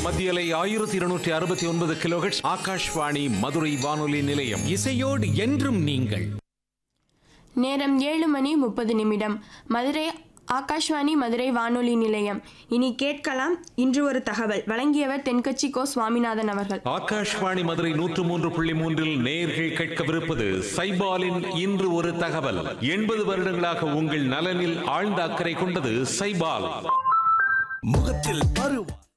மத்தியலை 1269 கிலோஹெர்ட்ஸ் ஆகாஷ்வாணி மதுரை வானொலி நிலையம். இசையோடு என்றும் நீங்கள். நேரம் 7:30 மதுரை ஆகாஷ்வாணி மதுரை வானொலி நிலையம். இனி கேட்கலாம் இன்று ஒரு தகவல். வழங்கியவர் தென்கட்சி கோ சுவாமிநாதன் அவர்கள். ஆகாஷ்வாணி மதுரை 103.3 நேயர்கள் கேட்கவிருப்பது சைபாலின் இன்று ஒரு தகவல். 80 வருடங்களாக உங்கள் நலனில் ஆழ்ந்த அக்கறை கொண்டது சைபால். முகத்தில் பருவா